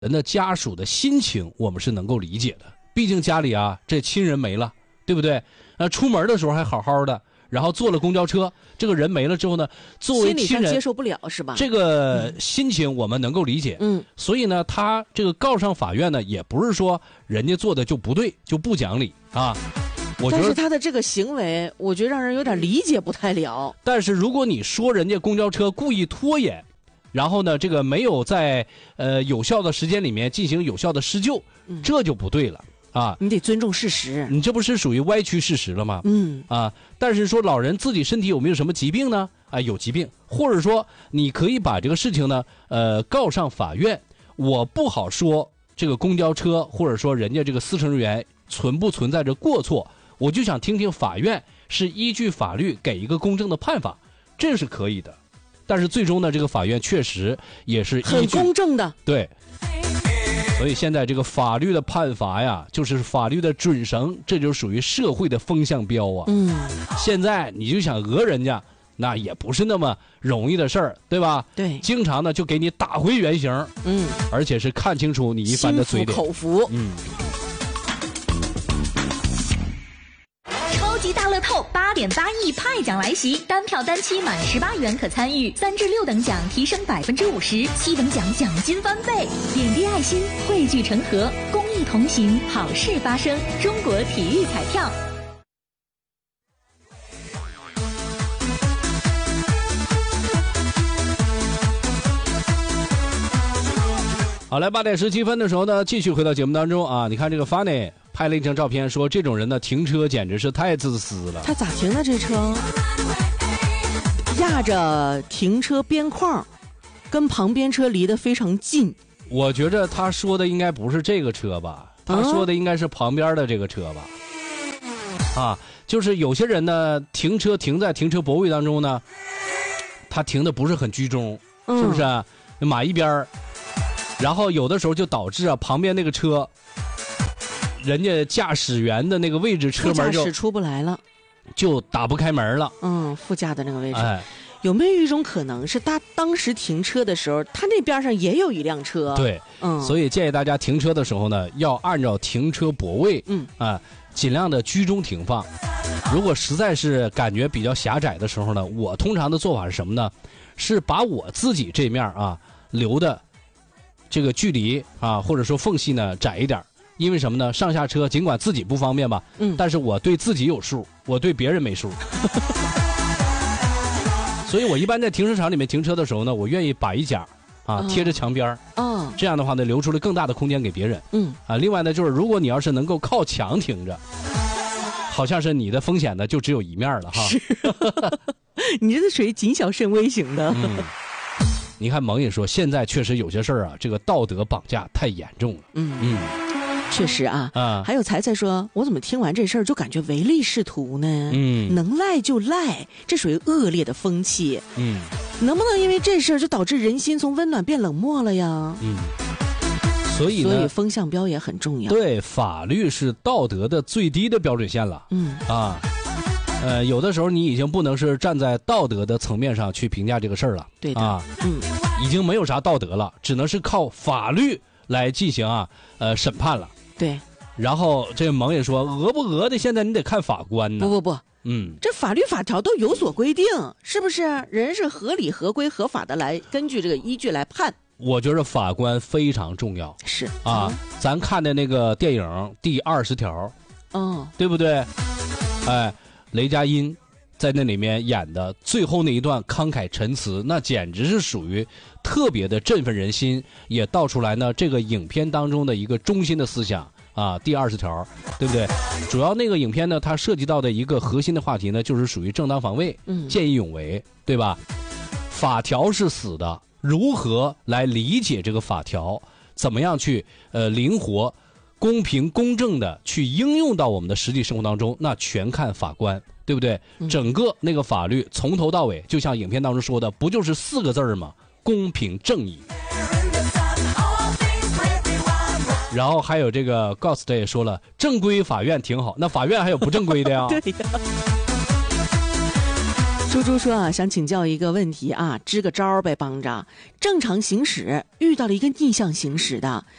人的家属的心情我们是能够理解的，毕竟家里啊这亲人没了，对不对？出门的时候还好好的，然后坐了公交车，这个人没了之后呢，作为亲人心理上接受不了是吧？ 这个心情我们能够理解。所以呢，他这个告上法院呢，也不是说人家做的就不对，就不讲理啊。 但是他的这个行为，我觉得让人有点理解不太了。 但是如果你说人家公交车故意拖延，然后呢，这个没有在有效的时间里面进行有效的施救，这就不对了啊！ 你得尊重事实， 你这不是属于歪曲事实了吗？但是说老人自己身体有没有什么疾病呢？有疾病，或者说你可以把这个事情呢，告上法院。我不好说这个公交车或者说人家这个司乘人员存不存在着过错。我就想听听法院是依据法律给一个公正的判罚，这是可以的。但是最终呢，这个法院确实也是很公正的。 对，所以现在这个法律的判罚呀，就是法律的准绳，这就属于社会的风向标啊。现在你就想讹人家，那也不是那么容易的事儿，对吧？ 对， 经常呢就给你打回原形。而且是看清楚你一番的嘴脸， 心服口服。 超级大乐透8.8亿派奖来袭，单票单期满18元可参与，3至6等奖提升50%，7等奖奖金翻倍。点滴爱心，汇聚成河，公益同行，好事发生。中国体育彩票。 好，来8点17分的时候呢，继续回到节目当中啊！你看这个 Funny 拍了一张照片，说这种人呢停车简直是太自私了。 他咋停的这车？压着停车边框，跟旁边车离得非常近。 我觉着他说的应该不是这个车吧，他说的应该是旁边的这个车吧。就是有些人呢停车停在停车泊位当中呢，他停的不是很居中，是不是？马一边，然后有的时候就导致旁边那个车，人家驾驶员的那个位置车门就出不来了， 就打不开门了。 副驾的那个位置。有没有一种可能是他当时停车的时候，他那边上也有一辆车？ 对，所以建议大家停车的时候呢，要按照停车泊位，尽量的居中停放。如果实在是感觉比较狭窄的时候呢，我通常的做法是什么呢？是把我自己这面留的这个距离或者说缝隙呢窄一点。因为什么呢？上下车尽管自己不方便吧，但是我对自己有数，我对别人没数。所以我一般在停车场里面停车的时候呢，我愿意把一角贴着墙边这样的话呢，留出了更大的空间给别人。另外呢，就是如果你要是能够靠墙停着，好像是你的风险呢就只有一面了哈。 是，你这属于谨小慎微型的。 你看蒙也说，现在确实有些事儿这个道德绑架太严重了。 确实还有才说，我怎么听完这事儿就感觉唯利是图呢？能赖就赖，这属于恶劣的风气。能不能因为这事儿就导致人心从温暖变冷漠了呀？ 所以风向标也很重要。 对，法律是道德的最低的标准线了。有的时候你已经不能是站在道德的层面上去评价这个事儿了。 对的。 已经没有啥道德了，只能是靠法律来进行审判了。 对。 然后这个蒙也说，讹不讹的，现在你得看法官呢。 不，这法律法条都有所规定，是不是？人是合理、合规、合法的来根据这个依据来判。 我觉得法官非常重要。 是咱看的那个电影第20条，对不对？雷佳音在那里面演的最后那一段慷慨陈词，那简直是属于特别的振奋人心，也道出来呢这个影片当中的一个中心的思想第20条，对不对？主要那个影片呢，它涉及到的一个核心的话题呢，就是属于正当防卫，见义勇为，对吧？法条是死的，如何来理解这个法条？怎么样去灵活、公平、公正的去应用到我们的实际生活当中？那全看法官。对不对？整个那个法律从头到尾，就像影片当中说的，不就是4个字吗？公平正义。然后还有这个 Ghost 也说了，正规法院挺好，那法院还有不正规的呀。 对呀。 猪猪说啊，想请教一个问题啊，支个招呗，帮着。正常行驶遇到了一个逆向行驶的，